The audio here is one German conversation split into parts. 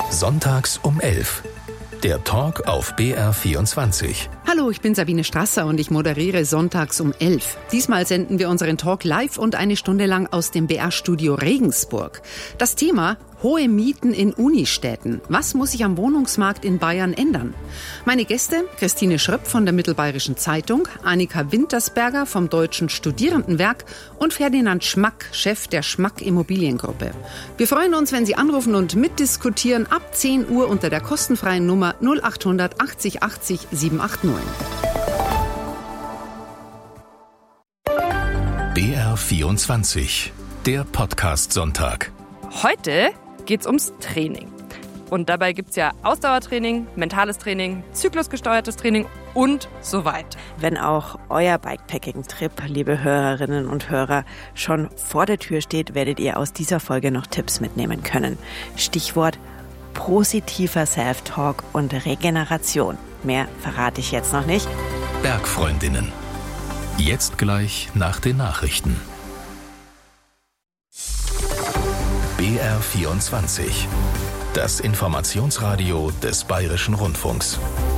Sonntags um 11. Der Talk auf BR24. Hallo, ich bin Sabine Strasser und ich moderiere Sonntags um 11. Diesmal senden wir unseren Talk live und eine Stunde lang aus dem BR-Studio Regensburg. Das Thema: hohe Mieten in Unistädten. Was muss sich am Wohnungsmarkt in Bayern ändern? Meine Gäste: Christine Schröpp von der Mittelbayerischen Zeitung, Annika Wintersberger vom Deutschen Studierendenwerk und Ferdinand Schmack, Chef der Schmack Immobiliengruppe. Wir freuen uns, wenn Sie anrufen und mitdiskutieren ab 10 Uhr unter der kostenfreien Nummer 0800 80 80 789. BR24, der Podcast-Sonntag. Heute geht's ums Training. Und dabei gibt's ja Ausdauertraining, mentales Training, zyklusgesteuertes Training und so weiter. Wenn auch euer Bikepacking-Trip, liebe Hörerinnen und Hörer, schon vor der Tür steht, werdet ihr aus dieser Folge noch Tipps mitnehmen können. Stichwort: positiver Self-Talk und Regeneration. Mehr verrate ich jetzt noch nicht. Bergfreundinnen. Jetzt gleich nach den Nachrichten. BR24. Das Informationsradio des Bayerischen Rundfunks.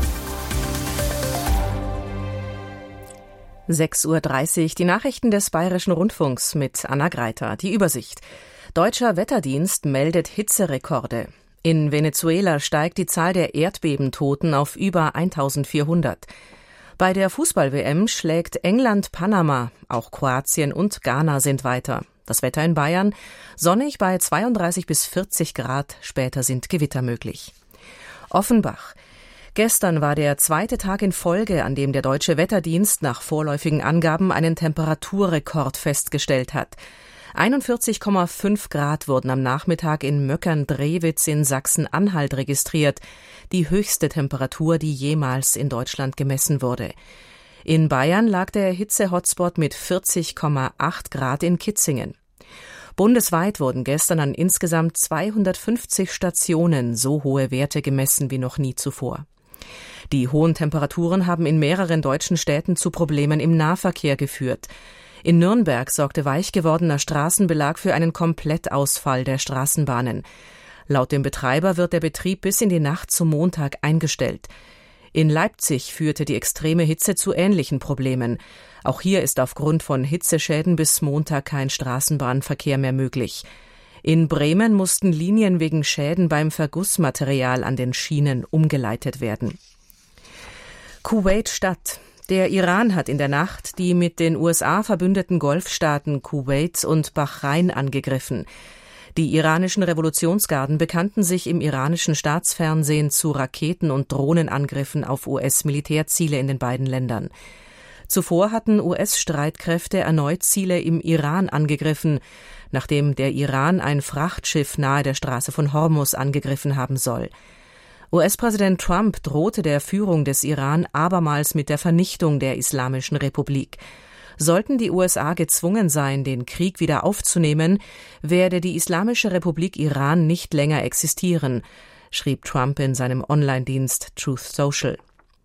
6:30 Uhr, die Nachrichten des Bayerischen Rundfunks mit Anna Greiter. Die Übersicht. Deutscher Wetterdienst meldet Hitzerekorde. In Venezuela steigt die Zahl der Erdbebentoten auf über 1400. Bei der Fußball-WM schlägt England Panama. Auch Kroatien und Ghana sind weiter. Das Wetter in Bayern: sonnig bei 32 bis 40 Grad, später sind Gewitter möglich. Offenbach. Gestern war der zweite Tag in Folge, an dem der Deutsche Wetterdienst nach vorläufigen Angaben einen Temperaturrekord festgestellt hat. 41,5 Grad wurden am Nachmittag in Möckern-Drewitz in Sachsen-Anhalt registriert, die höchste Temperatur, die jemals in Deutschland gemessen wurde. In Bayern lag der Hitze-Hotspot mit 40,8 Grad in Kitzingen. Bundesweit wurden gestern an insgesamt 250 Stationen so hohe Werte gemessen wie noch nie zuvor. Die hohen Temperaturen haben in mehreren deutschen Städten zu Problemen im Nahverkehr geführt. In Nürnberg sorgte weich gewordener Straßenbelag für einen Komplettausfall der Straßenbahnen. Laut dem Betreiber wird der Betrieb bis in die Nacht zum Montag eingestellt. In Leipzig führte die extreme Hitze zu ähnlichen Problemen. Auch hier ist aufgrund von Hitzeschäden bis Montag kein Straßenbahnverkehr mehr möglich. In Bremen mussten Linien wegen Schäden beim Vergussmaterial an den Schienen umgeleitet werden. Kuwait-Stadt. Der Iran hat in der Nacht die mit den USA verbündeten Golfstaaten Kuwait und Bahrain angegriffen. Die iranischen Revolutionsgarden bekannten sich im iranischen Staatsfernsehen zu Raketen- und Drohnenangriffen auf US-Militärziele in den beiden Ländern. Zuvor hatten US-Streitkräfte erneut Ziele im Iran angegriffen, nachdem der Iran ein Frachtschiff nahe der Straße von Hormuz angegriffen haben soll. US-Präsident Trump drohte der Führung des Iran abermals mit der Vernichtung der Islamischen Republik. Sollten die USA gezwungen sein, den Krieg wieder aufzunehmen, werde die Islamische Republik Iran nicht länger existieren, schrieb Trump in seinem Online-Dienst Truth Social.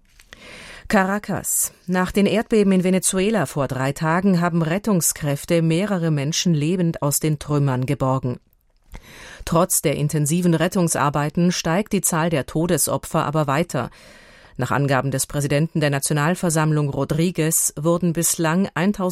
Caracas. Nach den Erdbeben in Venezuela vor 3 Tagen haben Rettungskräfte mehrere Menschen lebend aus den Trümmern geborgen. Trotz der intensiven Rettungsarbeiten steigt die Zahl der Todesopfer aber weiter. Nach Angaben des Präsidenten der Nationalversammlung Rodriguez wurden bislang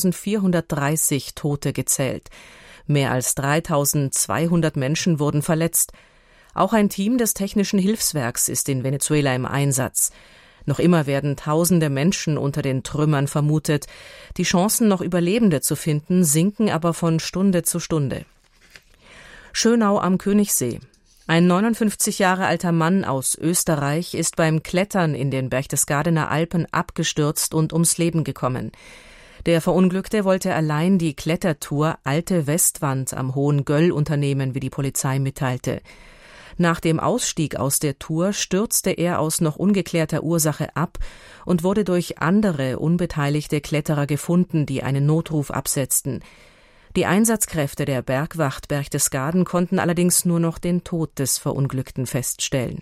1430 Tote gezählt. Mehr als 3200 Menschen wurden verletzt. Auch ein Team des Technischen Hilfswerks ist in Venezuela im Einsatz. Noch immer werden Tausende Menschen unter den Trümmern vermutet. Die Chancen, noch Überlebende zu finden, sinken aber von Stunde zu Stunde. Schönau am Königssee. Ein 59 Jahre alter Mann aus Österreich ist beim Klettern in den Berchtesgadener Alpen abgestürzt und ums Leben gekommen. Der Verunglückte wollte allein die Klettertour Alte Westwand am Hohen Göll unternehmen, wie die Polizei mitteilte. Nach dem Ausstieg aus der Tour stürzte er aus noch ungeklärter Ursache ab und wurde durch andere unbeteiligte Kletterer gefunden, die einen Notruf absetzten. Die Einsatzkräfte der Bergwacht Berchtesgaden konnten allerdings nur noch den Tod des Verunglückten feststellen.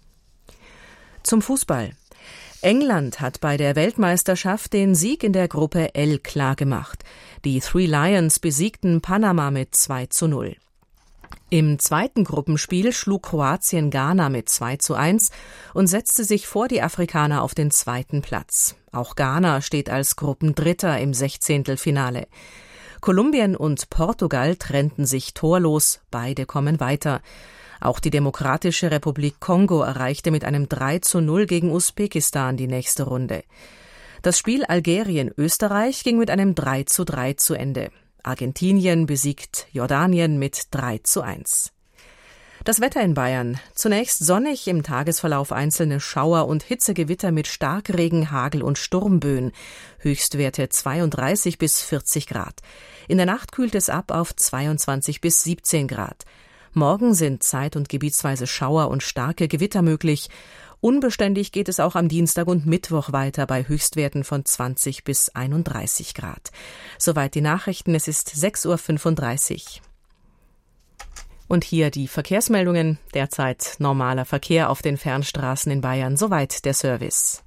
Zum Fußball. England hat bei der Weltmeisterschaft den Sieg in der Gruppe L klargemacht. Die Three Lions besiegten Panama mit 2:0. Im zweiten Gruppenspiel schlug Kroatien Ghana mit 2:1 und setzte sich vor die Afrikaner auf den zweiten Platz. Auch Ghana steht als Gruppendritter im 16. Kolumbien und Portugal trennten sich torlos, beide kommen weiter. Auch die Demokratische Republik Kongo erreichte mit einem 3:0 gegen Usbekistan die nächste Runde. Das Spiel Algerien-Österreich ging mit einem 3:3 zu Ende. Argentinien besiegt Jordanien mit 3:1. Das Wetter in Bayern. Zunächst sonnig, im Tagesverlauf einzelne Schauer und Hitzegewitter mit Starkregen, Hagel und Sturmböen. Höchstwerte 32 bis 40 Grad. In der Nacht kühlt es ab auf 22 bis 17 Grad. Morgen sind zeit- und gebietsweise Schauer und starke Gewitter möglich. Unbeständig geht es auch am Dienstag und Mittwoch weiter bei Höchstwerten von 20 bis 31 Grad. Soweit die Nachrichten, es ist 6:35 Uhr. Und hier die Verkehrsmeldungen. Derzeit normaler Verkehr auf den Fernstraßen in Bayern. Soweit der Service.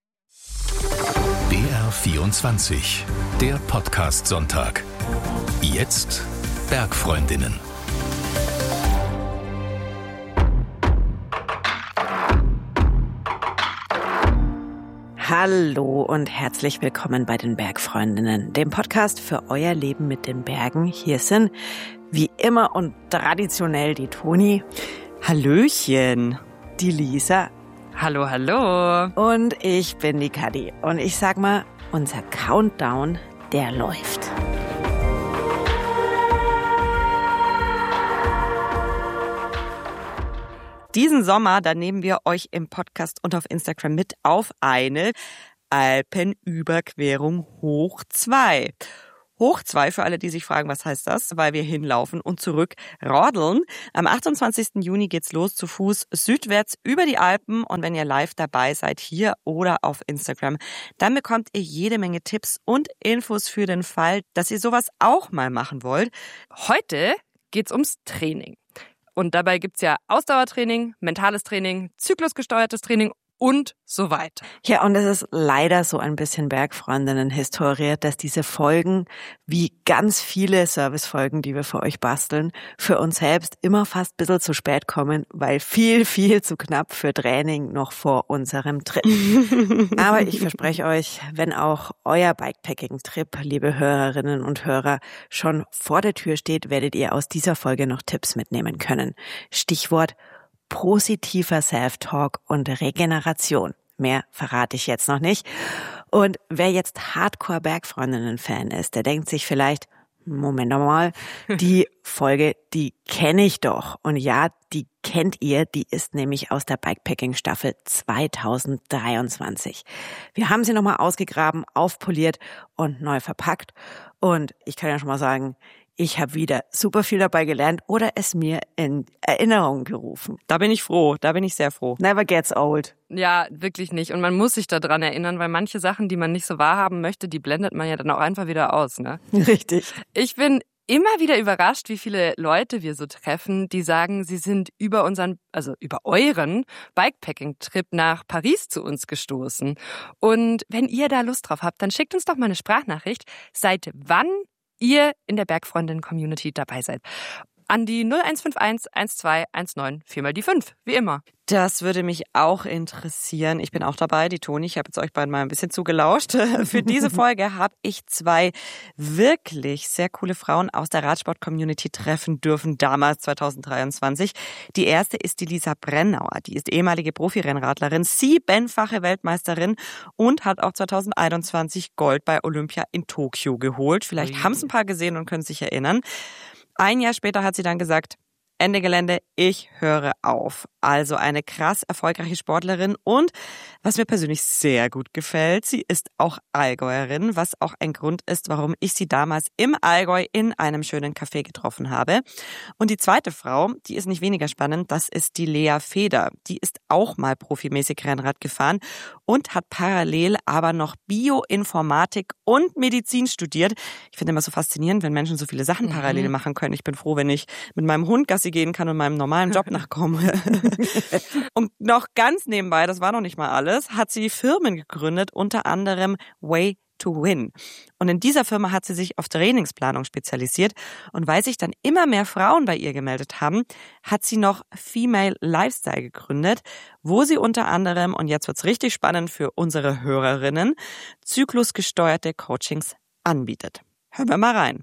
BR24, der Podcast-Sonntag. Jetzt Bergfreundinnen. Hallo und herzlich willkommen bei den Bergfreundinnen, dem Podcast für euer Leben mit den Bergen. Hier sind wie immer und traditionell die Toni. Hallöchen. Die Lisa. Hallo, hallo. Und ich bin die Kadi. Und ich sag mal, unser Countdown, der läuft. Diesen Sommer, da nehmen wir euch im Podcast und auf Instagram mit auf eine Alpenüberquerung hoch 2. Hoch 2 für alle, die sich fragen, was heißt das? Weil wir hinlaufen und zurück rodeln. Am 28. Juni geht's los zu Fuß südwärts über die Alpen. Und wenn ihr live dabei seid, hier oder auf Instagram, dann bekommt ihr jede Menge Tipps und Infos für den Fall, dass ihr sowas auch mal machen wollt. Heute geht's ums Training. Und dabei gibt's ja Ausdauertraining, mentales Training, zyklusgesteuertes Training und so weiter. Ja, und es ist leider so ein bisschen Bergfreundinnen-Historie, dass diese Folgen, wie ganz viele Servicefolgen, die wir für euch basteln, für uns selbst immer fast ein bisschen zu spät kommen, weil viel, viel zu knapp für Training noch vor unserem Trip. Aber ich verspreche euch, wenn auch euer Bikepacking-Trip, liebe Hörerinnen und Hörer, schon vor der Tür steht, werdet ihr aus dieser Folge noch Tipps mitnehmen können. Stichwort positiver Self-Talk und Regeneration. Mehr verrate ich jetzt noch nicht. Und wer jetzt Hardcore-Bergfreundinnen-Fan ist, der denkt sich vielleicht, Moment mal, die Folge, die kenne ich doch. Und ja, die kennt ihr, die ist nämlich aus der Bikepacking-Staffel 2023. Wir haben sie nochmal ausgegraben, aufpoliert und neu verpackt. Und ich kann ja schon mal sagen, ich habe wieder super viel dabei gelernt oder es mir in Erinnerung gerufen. Da bin ich froh, da bin ich sehr froh. Never gets old. Ja, wirklich nicht. Und man muss sich daran erinnern, weil manche Sachen, die man nicht so wahrhaben möchte, die blendet man ja dann auch einfach wieder aus, ne? Richtig. Ich bin immer wieder überrascht, wie viele Leute wir so treffen, die sagen, sie sind über euren Bikepacking-Trip nach Paris zu uns gestoßen. Und wenn ihr da Lust drauf habt, dann schickt uns doch mal eine Sprachnachricht, seit wann ihr in der Bergfreundin-Community dabei seid. An die 0151 1219 4x5, wie immer. Das würde mich auch interessieren. Ich bin auch dabei, die Toni. Ich habe jetzt euch beiden mal ein bisschen zugelauscht. Für diese Folge habe ich 2 wirklich sehr coole Frauen aus der Radsport-Community treffen dürfen, damals 2023. Die erste ist die Lisa Brennauer. Die ist ehemalige Profirennradlerin, 7-fache Weltmeisterin und hat auch 2021 Gold bei Olympia in Tokio geholt. Vielleicht haben es ein paar gesehen und können sich erinnern. Ein Jahr später hat sie dann gesagt, Ende Gelände, ich höre auf. Also eine krass erfolgreiche Sportlerin und was mir persönlich sehr gut gefällt, sie ist auch Allgäuerin, was auch ein Grund ist, warum ich sie damals im Allgäu in einem schönen Café getroffen habe. Und die zweite Frau, die ist nicht weniger spannend, das ist die Lea Feder. Die ist auch mal profimäßig Rennrad gefahren und hat parallel aber noch Bioinformatik und Medizin studiert. Ich finde immer so faszinierend, wenn Menschen so viele Sachen parallel machen können. Ich bin froh, wenn ich mit meinem Hund Gassi gehen kann und meinem normalen Job nachkomme. Und noch ganz nebenbei, das war noch nicht mal alles, hat sie Firmen gegründet, unter anderem Way to Win. Und in dieser Firma hat sie sich auf Trainingsplanung spezialisiert. Und weil sich dann immer mehr Frauen bei ihr gemeldet haben, hat sie noch Female Lifestyle gegründet, wo sie unter anderem, und jetzt wird's richtig spannend für unsere Hörerinnen, zyklusgesteuerte Coachings anbietet. Hören wir mal rein.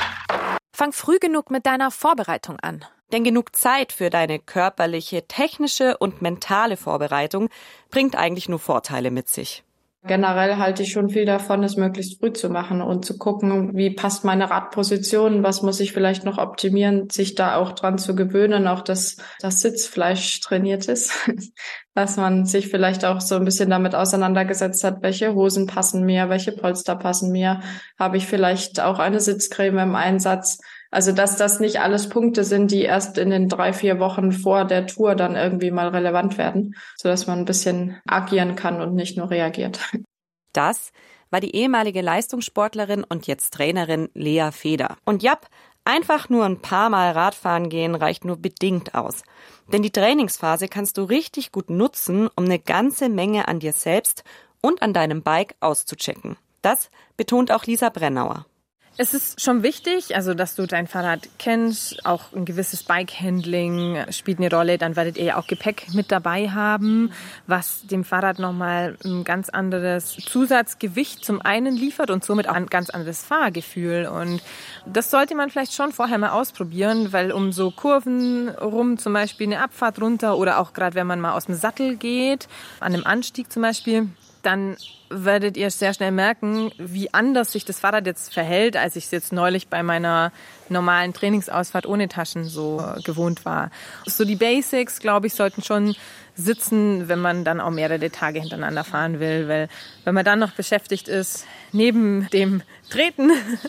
Fang früh genug mit deiner Vorbereitung an. Denn genug Zeit für deine körperliche, technische und mentale Vorbereitung bringt eigentlich nur Vorteile mit sich. Generell halte ich schon viel davon, es möglichst früh zu machen und zu gucken, wie passt meine Radposition, was muss ich vielleicht noch optimieren, sich da auch dran zu gewöhnen, auch dass das Sitzfleisch trainiert ist, dass man sich vielleicht auch so ein bisschen damit auseinandergesetzt hat, welche Hosen passen mir, welche Polster passen mir, habe ich vielleicht auch eine Sitzcreme im Einsatz. Also dass das nicht alles Punkte sind, die erst in den 3-4 Wochen vor der Tour dann irgendwie mal relevant werden, sodass man ein bisschen agieren kann und nicht nur reagiert. Das war die ehemalige Leistungssportlerin und jetzt Trainerin Lea Feder. Und ja, einfach nur ein paar Mal Radfahren gehen reicht nur bedingt aus. Denn die Trainingsphase kannst du richtig gut nutzen, um eine ganze Menge an dir selbst und an deinem Bike auszuchecken. Das betont auch Lisa Brennauer. Es ist schon wichtig, also dass du dein Fahrrad kennst, auch ein gewisses Bike-Handling spielt eine Rolle. Dann werdet ihr ja auch Gepäck mit dabei haben, was dem Fahrrad nochmal ein ganz anderes Zusatzgewicht zum einen liefert und somit auch ein ganz anderes Fahrgefühl. Und das sollte man vielleicht schon vorher mal ausprobieren, weil um so Kurven rum, zum Beispiel eine Abfahrt runter oder auch gerade wenn man mal aus dem Sattel geht, an einem Anstieg zum Beispiel, dann werdet ihr sehr schnell merken, wie anders sich das Fahrrad jetzt verhält, als ich es jetzt neulich bei meiner normalen Trainingsausfahrt ohne Taschen so gewohnt war. So die Basics, glaube ich, sollten schon sitzen, wenn man dann auch mehrere Tage hintereinander fahren will, weil wenn man dann noch beschäftigt ist, neben dem Treten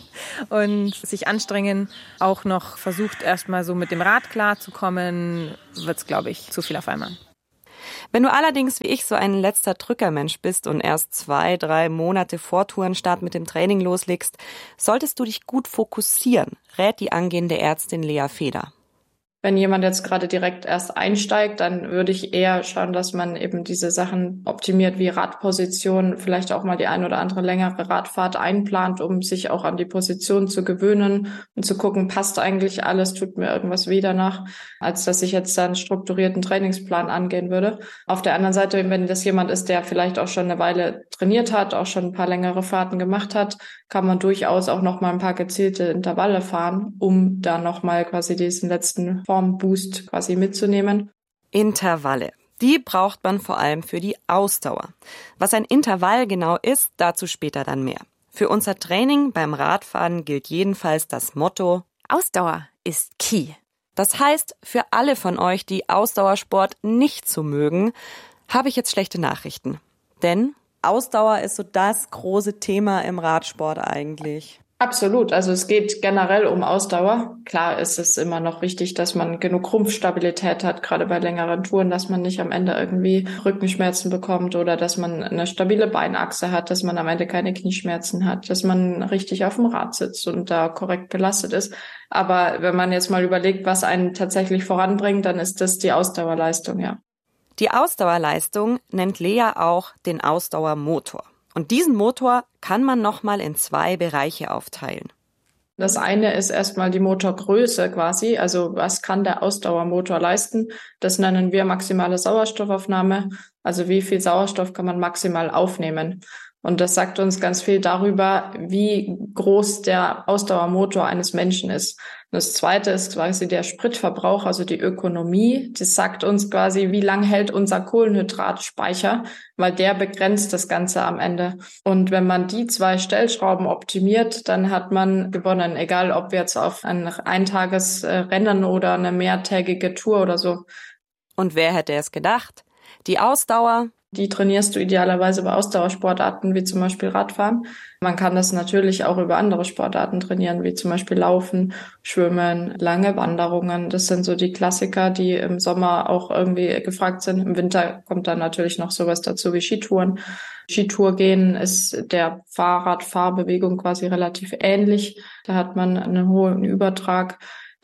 und sich anstrengen, auch noch versucht erstmal so mit dem Rad klarzukommen, wird es, glaube ich, zu viel auf einmal. Wenn du allerdings wie ich so ein letzter Drückermensch bist und erst 2-3 Monate vor Tourenstart mit dem Training loslegst, solltest du dich gut fokussieren, rät die angehende Ärztin Lea Feder. Wenn jemand jetzt gerade direkt erst einsteigt, dann würde ich eher schauen, dass man eben diese Sachen optimiert wie Radposition, vielleicht auch mal die ein oder andere längere Radfahrt einplant, um sich auch an die Position zu gewöhnen und zu gucken, passt eigentlich alles, tut mir irgendwas weh danach, als dass ich jetzt einen strukturierten Trainingsplan angehen würde. Auf der anderen Seite, wenn das jemand ist, der vielleicht auch schon eine Weile trainiert hat, auch schon ein paar längere Fahrten gemacht hat, kann man durchaus auch noch mal ein paar gezielte Intervalle fahren, um dann noch mal quasi diesen letzten Formboost quasi mitzunehmen. Intervalle. Die braucht man vor allem für die Ausdauer. Was ein Intervall genau ist, dazu später dann mehr. Für unser Training beim Radfahren gilt jedenfalls das Motto: Ausdauer ist key. Das heißt, für alle von euch, die Ausdauersport nicht so mögen, habe ich jetzt schlechte Nachrichten. Denn Ausdauer ist so das große Thema im Radsport eigentlich. Absolut. Also es geht generell um Ausdauer. Klar ist es immer noch wichtig, dass man genug Rumpfstabilität hat, gerade bei längeren Touren, dass man nicht am Ende irgendwie Rückenschmerzen bekommt oder dass man eine stabile Beinachse hat, dass man am Ende keine Knieschmerzen hat, dass man richtig auf dem Rad sitzt und da korrekt belastet ist. Aber wenn man jetzt mal überlegt, was einen tatsächlich voranbringt, dann ist das die Ausdauerleistung, ja. Die Ausdauerleistung nennt Lea auch den Ausdauermotor. Und diesen Motor kann man nochmal in 2 Bereiche aufteilen. Das eine ist erstmal die Motorgröße quasi, also was kann der Ausdauermotor leisten? Das nennen wir maximale Sauerstoffaufnahme, also wie viel Sauerstoff kann man maximal aufnehmen? Und das sagt uns ganz viel darüber, wie groß der Ausdauermotor eines Menschen ist. Und das zweite ist quasi der Spritverbrauch, also die Ökonomie. Das sagt uns quasi, wie lang hält unser Kohlenhydratspeicher, weil der begrenzt das Ganze am Ende. Und wenn man die 2 Stellschrauben optimiert, dann hat man gewonnen, egal ob wir jetzt auf ein Eintagesrennen oder eine mehrtägige Tour oder so. Und wer hätte es gedacht? Die Ausdauer, die trainierst du idealerweise bei Ausdauersportarten wie zum Beispiel Radfahren. Man kann das natürlich auch über andere Sportarten trainieren, wie zum Beispiel Laufen, Schwimmen, lange Wanderungen. Das sind so die Klassiker, die im Sommer auch irgendwie gefragt sind. Im Winter kommt dann natürlich noch sowas dazu wie Skitouren. Skitour gehen ist der Fahrradfahrbewegung quasi relativ ähnlich. Da hat man einen hohen Übertrag.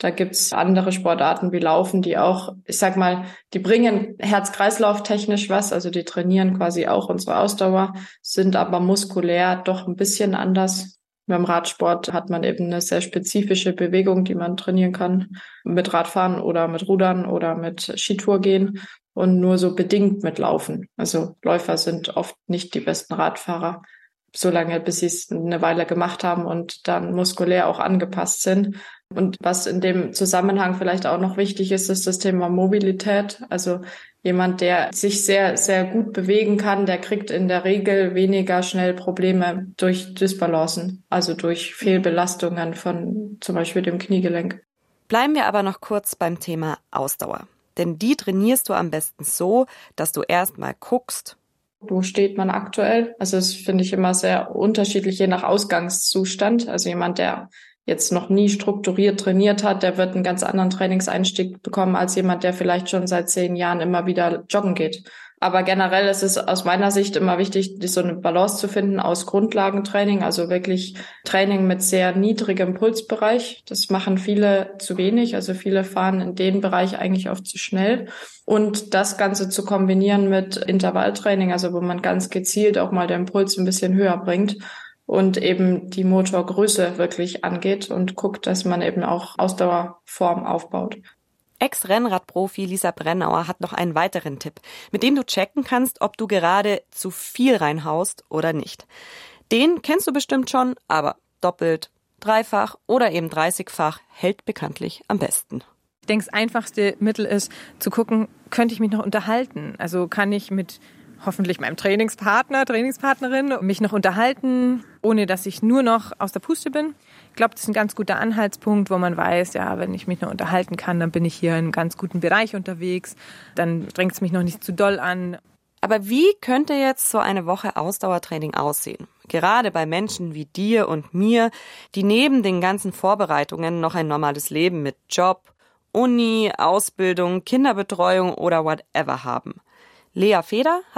Da gibt's andere Sportarten wie Laufen, die auch, ich sag mal, die bringen Herz-Kreislauf technisch was, also die trainieren quasi auch unsere Ausdauer, sind aber muskulär doch ein bisschen anders. Beim Radsport hat man eben eine sehr spezifische Bewegung, die man trainieren kann mit Radfahren oder mit Rudern oder mit Skitour gehen und nur so bedingt mit Laufen. Also Läufer sind oft nicht die besten Radfahrer, solange bis sie es eine Weile gemacht haben und dann muskulär auch angepasst sind. Und was in dem Zusammenhang vielleicht auch noch wichtig ist, ist das Thema Mobilität. Also jemand, der sich sehr, sehr gut bewegen kann, der kriegt in der Regel weniger schnell Probleme durch Dysbalancen, also durch Fehlbelastungen von zum Beispiel dem Kniegelenk. Bleiben wir aber noch kurz beim Thema Ausdauer. Denn die trainierst du am besten so, dass du erst mal guckst, wo steht man aktuell? Also das finde ich immer sehr unterschiedlich, je nach Ausgangszustand. Also jemand, der jetzt noch nie strukturiert trainiert hat, der wird einen ganz anderen Trainingseinstieg bekommen als jemand, der vielleicht schon seit 10 Jahren immer wieder joggen geht. Aber generell ist es aus meiner Sicht immer wichtig, so eine Balance zu finden aus Grundlagentraining, also wirklich Training mit sehr niedrigem Pulsbereich. Das machen viele zu wenig, also viele fahren in den Bereich eigentlich oft zu schnell. Und das Ganze zu kombinieren mit Intervalltraining, also wo man ganz gezielt auch mal den Puls ein bisschen höher bringt und eben die Motorgröße wirklich angeht und guckt, dass man eben auch Ausdauerform aufbaut. Ex-Rennradprofi Lisa Brennauer hat noch einen weiteren Tipp, mit dem du checken kannst, ob du gerade zu viel reinhaust oder nicht. Den kennst du bestimmt schon, aber doppelt, dreifach oder eben 30-fach hält bekanntlich am besten. Ich denke, das einfachste Mittel ist, zu gucken, könnte ich mich noch unterhalten? Also kann ich mit hoffentlich meinem Trainingspartnerin mich noch unterhalten, ohne dass ich nur noch aus der Puste bin? Ich glaube, das ist ein ganz guter Anhaltspunkt, wo man weiß, ja, wenn ich mich noch unterhalten kann, dann bin ich hier in einem ganz guten Bereich unterwegs, dann drängt es mich noch nicht zu doll an. Aber wie könnte jetzt so eine Woche Ausdauertraining aussehen? Gerade bei Menschen wie dir und mir, die neben den ganzen Vorbereitungen noch ein normales Leben mit Job, Uni, Ausbildung, Kinderbetreuung oder whatever haben. Lea Feder